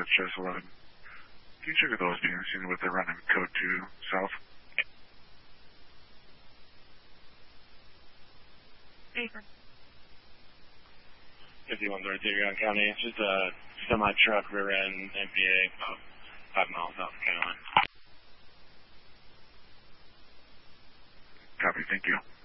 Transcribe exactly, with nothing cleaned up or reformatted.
Chess eleven. Can you check with those teams, see what they're running code two south? Paper. fifty-one thirty-two, Young County. It's just a semi-truck rear end M P A about five miles south of County. Copy, thank you.